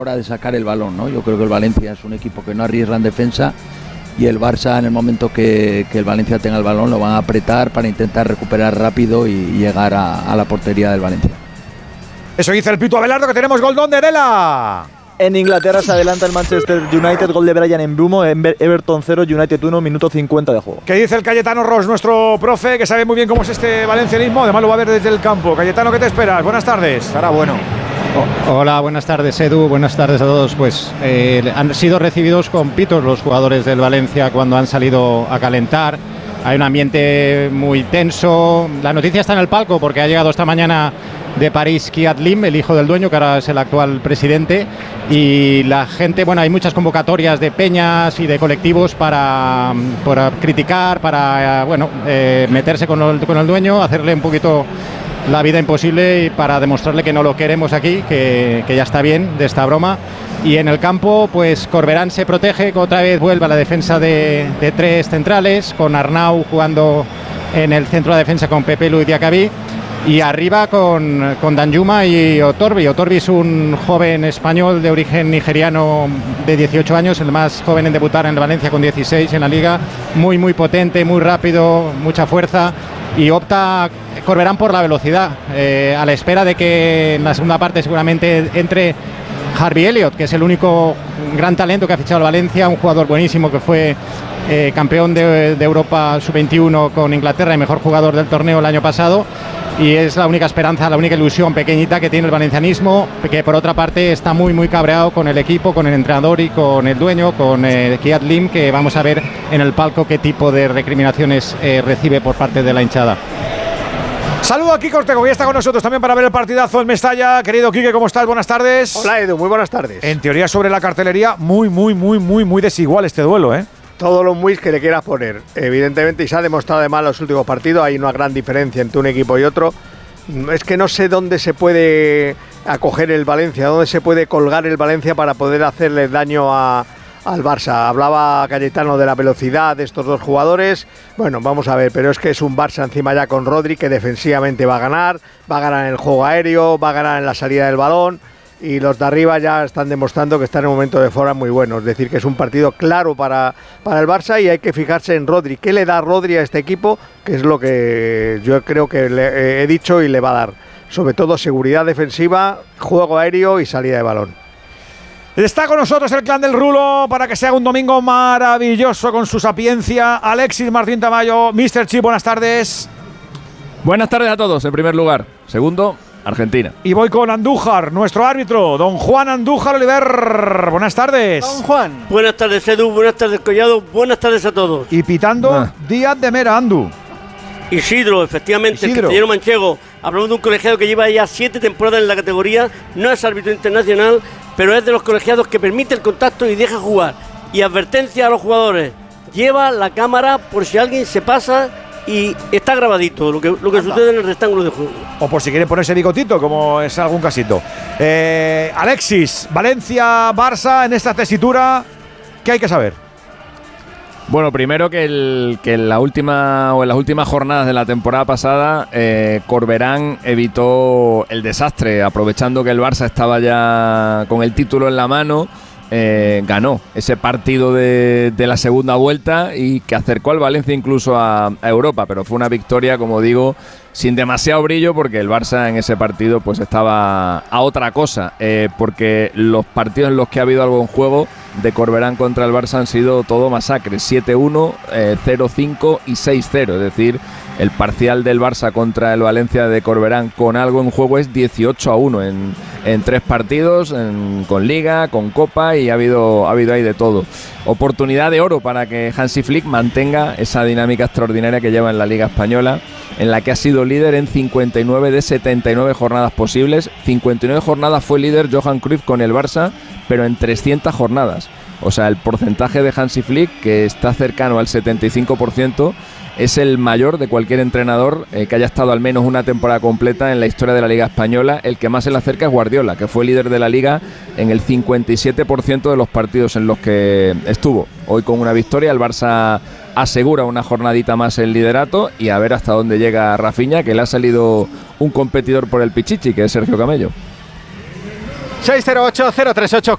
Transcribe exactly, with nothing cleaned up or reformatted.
hora de sacar el balón, ¿no? Yo creo que el Valencia es un equipo que no arriesga en defensa y el Barça, en el momento que, que el Valencia tenga el balón, lo van a apretar para intentar recuperar rápido y, y llegar a, a la portería del Valencia. Eso dice el Pito Abelardo, que tenemos gol de Dela. En Inglaterra se adelanta el Manchester United, gol de Brian Mbeumo, Everton cero, United uno, minuto cincuenta de juego. ¿Qué dice el Cayetano Ross, nuestro profe, que sabe muy bien cómo es este valencianismo? Además lo va a ver desde el campo. Cayetano, ¿qué te esperas? Buenas tardes. Estará bueno. Oh, hola, buenas tardes, Edu, buenas tardes a todos. Pues eh, han sido recibidos con pitos los jugadores del Valencia cuando han salido a calentar. Hay un ambiente muy tenso. La noticia está en el palco porque ha llegado esta mañana de París Kiat Lim, el hijo del dueño, que ahora es el actual presidente, y la gente, bueno, hay muchas convocatorias de peñas y de colectivos para, para criticar, para, bueno, eh, meterse con el, con el dueño, hacerle un poquito la vida imposible y para demostrarle que no lo queremos aquí, que, que ya está bien de esta broma. Y en el campo, pues Corberán se protege, que otra vez vuelve a la defensa de, de tres centrales, con Arnau jugando en el centro de defensa con Pepe Lu y Diacabí. Y arriba con, con Danjuma y Otorbi. Otorbi es un joven español de origen nigeriano de dieciocho años, el más joven en debutar en Valencia con dieciséis en la liga. Muy, muy potente, muy rápido, mucha fuerza. Y opta Corberán por la velocidad, eh, a la espera de que en la segunda parte seguramente entre Harvey Elliott, que es el único gran talento que ha fichado el Valencia, un jugador buenísimo que fue eh, campeón de, de Europa sub veintiuno con Inglaterra y mejor jugador del torneo el año pasado. Y es la única esperanza, la única ilusión pequeñita que tiene el valencianismo, que por otra parte está muy muy cabreado con el equipo, con el entrenador y con el dueño, con eh, Kiat Lim, que vamos a ver en el palco qué tipo de recriminaciones eh, recibe por parte de la hinchada. Saludo a Kike Ortego, que ya está con nosotros también para ver el partidazo en Mestalla. Querido Kike, ¿cómo estás? Buenas tardes. Hola Edu, muy buenas tardes. En teoría sobre la cartelería, muy muy muy muy muy desigual este duelo, ¿eh? Todos los muis que le quieras poner, evidentemente, y se ha demostrado además en los últimos partidos, hay una gran diferencia entre un equipo y otro. Es que no sé dónde se puede acoger el Valencia, dónde se puede colgar el Valencia para poder hacerle daño a, al Barça. Hablaba Cayetano de la velocidad de estos dos jugadores. Bueno, vamos a ver, pero es que es un Barça encima ya con Rodri, que defensivamente va a ganar, va a ganar en el juego aéreo, va a ganar en la salida del balón. Y los de arriba ya están demostrando que están en un momento de forma muy bueno. Es decir, que es un partido claro para, para el Barça y hay que fijarse en Rodri. ¿Qué le da Rodri a este equipo? Que es lo que yo creo que le he dicho y le va a dar. Sobre todo seguridad defensiva, juego aéreo y salida de balón. Está con nosotros el clan del Rulo para que sea un domingo maravilloso con su sapiencia. Alexis Martín Tamayo, míster Chip, buenas tardes. Buenas tardes a todos, en primer lugar. Segundo, Argentina. Y voy con Andújar, nuestro árbitro, don Juan Andújar Oliver. Buenas tardes. Don Juan. Buenas tardes, Edu. Buenas tardes, Collado. Buenas tardes a todos. Y pitando ah. Díaz de Mera, Andu. Isidro, efectivamente, Isidro. El castellano manchego. Hablamos de un colegiado que lleva ya siete temporadas en la categoría. No es árbitro internacional, pero es de los colegiados que permite el contacto y deja jugar. Y advertencia a los jugadores. Lleva la cámara por si alguien se pasa. Y está grabadito lo que, lo que sucede en el rectángulo de juego. O por si quiere ponerse bigotito, como es algún casito. Eh, Alexis, Valencia, Barça, en esta tesitura, ¿qué hay que saber? Bueno, primero que, el, que en la última o en las últimas jornadas de la temporada pasada, eh, Corberán evitó el desastre, aprovechando que el Barça estaba ya con el título en la mano. Eh, ganó ese partido de, de la segunda vuelta y que acercó al Valencia incluso a, a Europa, pero fue una victoria, como digo, sin demasiado brillo, porque el Barça en ese partido pues estaba a otra cosa, eh, porque los partidos en los que ha habido algo en juego de Corberán contra el Barça han sido todo masacres, siete uno, eh, cero cinco y seis cero, es decir, el parcial del Barça contra el Valencia de Corberán con algo en juego es dieciocho a uno en, en tres partidos, en, con Liga, con Copa, y ha habido, ha habido ahí de todo. Oportunidad de oro para que Hansi Flick mantenga esa dinámica extraordinaria que lleva en la Liga Española, en la que ha sido líder en cincuenta y nueve de setenta y nueve jornadas posibles. cincuenta y nueve jornadas fue líder Johan Cruyff con el Barça, pero en trescientas jornadas. O sea, el porcentaje de Hansi Flick, que está cercano al setenta y cinco por ciento, es el mayor de cualquier entrenador eh, que haya estado al menos una temporada completa en la historia de la Liga Española. El que más se le acerca es Guardiola, que fue líder de la Liga en el cincuenta y siete por ciento de los partidos en los que estuvo. Hoy, con una victoria, el Barça asegura una jornadita más el liderato, y a ver hasta dónde llega Rafinha, que le ha salido un competidor por el Pichichi, que es Sergio Camello. seis cero ocho cero tres ocho